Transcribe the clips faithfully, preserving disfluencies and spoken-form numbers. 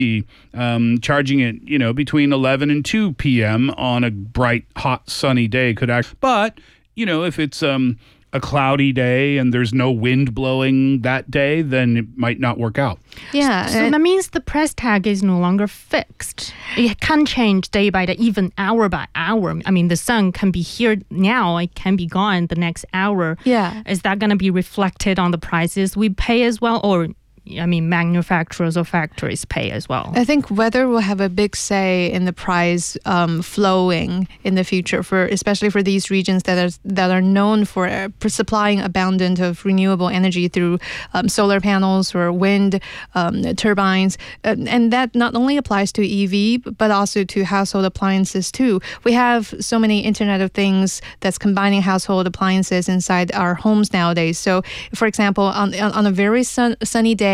Um, charging it, you know, between eleven and two p.m. on a bright, hot, sunny day could act. But, you know, if it's um, a cloudy day and there's no wind blowing that day, then it might not work out. Yeah. So that means the price tag is no longer fixed. It can change day by day, even hour by hour. I mean, the sun can be here now, it can be gone the next hour. Yeah. Is that going to be reflected on the prices we pay as well? Or I mean, manufacturers or factories pay as well. I think weather will have a big say in the price um, flowing in the future, for especially for these regions that are that are known for, uh, for supplying abundant of renewable energy through um, solar panels or wind um, turbines, uh, and that not only applies to E V but also to household appliances too. We have so many Internet of Things that's combining household appliances inside our homes nowadays. So, for example, on on a very sun, sunny day,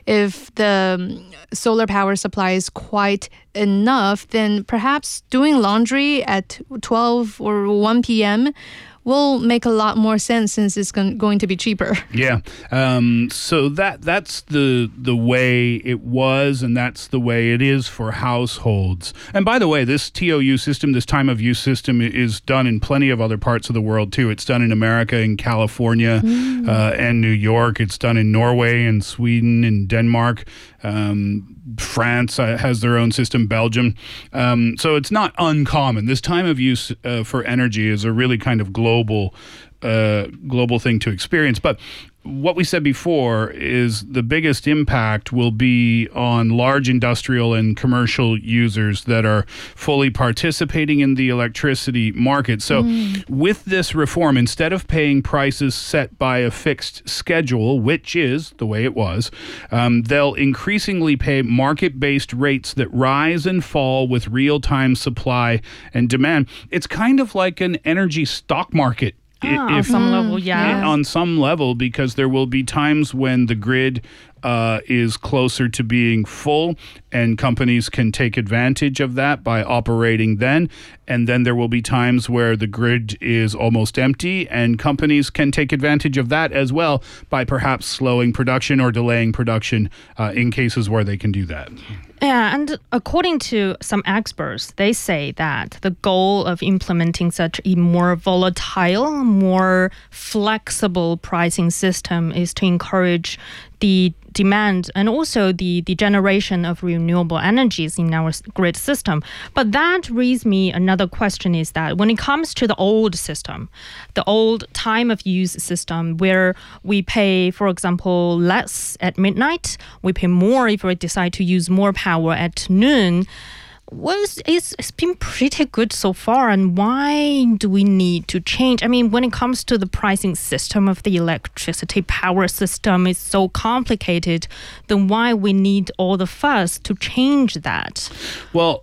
if the solar power supply is quite enough, then perhaps doing laundry at twelve or one p.m. will make a lot more sense, since it's going to be cheaper. Yeah. Um, so that that's the the way it was, and that's the way it is for households. And by the way, this T O U system, this time of use system, is done in plenty of other parts of the world too. It's done in America, in California, mm. uh, and New York. It's done in Norway and Sweden and Denmark. Um, France uh, has their own system, Belgium. Um, so it's not uncommon. This time of use uh, for energy is a really kind of global uh, global thing to experience. But what we said before is the biggest impact will be on large industrial and commercial users that are fully participating in the electricity market. So mm. with this reform, instead of paying prices set by a fixed schedule, which is the way it was, um, they'll increasingly pay market-based rates that rise and fall with real-time supply and demand. It's kind of like an energy stock market. Ah, if, on some level, yeah. On some level, because there will be times when the grid uh, is closer to being full, and companies can take advantage of that by operating then. And then there will be times where the grid is almost empty, and companies can take advantage of that as well by perhaps slowing production or delaying production uh, in cases where they can do that. Yeah, and according to some experts, they say that the goal of implementing such a more volatile, more flexible pricing system is to encourage the demand and also the, the generation of renewable energies in our grid system. But that raises me another question, is that when it comes to the old system, the old time of use system where we pay, for example, less at midnight, we pay more if we decide to use more power at noon, was it's, it's been pretty good so far, and why do we need to change? I mean, when it comes to the pricing system of the electricity power system, it's so complicated, then why we need all the fuss to change that? Well,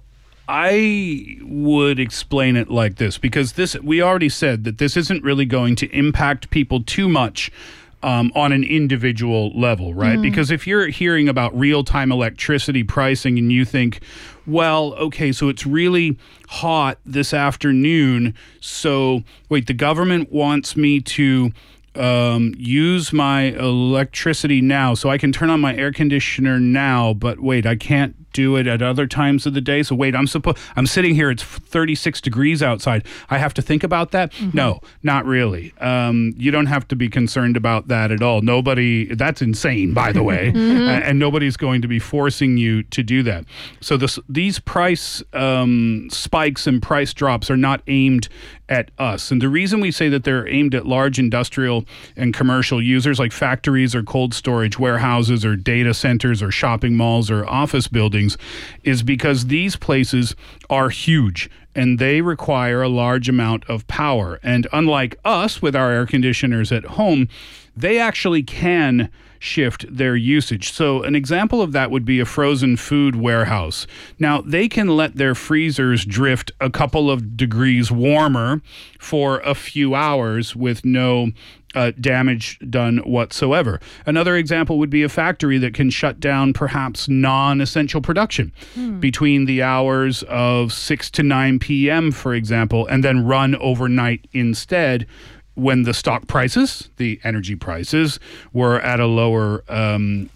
I would explain it like this, because this we already said that this isn't really going to impact people too much Um, on an individual level, right? Mm. Because if you're hearing about real-time electricity pricing and you think, well, okay, so it's really hot this afternoon, so wait, the government wants me to um, use my electricity now, so I can turn on my air conditioner now, but wait, I can't do it at other times of the day. So wait, I'm supposed I'm sitting here, it's thirty-six degrees outside. I have to think about that? Mm-hmm. No, not really. Um, you don't have to be concerned about that at all. Nobody, that's insane, by the way, mm-hmm. uh, and nobody's going to be forcing you to do that. So this, these price um, spikes and price drops are not aimed at us. And the reason we say that they're aimed at large industrial and commercial users like factories or cold storage warehouses or data centers or shopping malls or office buildings is because these places are huge and they require a large amount of power. And unlike us with our air conditioners at home, they actually can shift their usage. So an example of that would be a frozen food warehouse. Now, they can let their freezers drift a couple of degrees warmer for a few hours with no uh, damage done whatsoever. Another example would be a factory that can shut down perhaps non-essential production hmm. between the hours of six to nine p.m., for example, and then run overnight instead, when the stock prices, the energy prices, were at a lower um,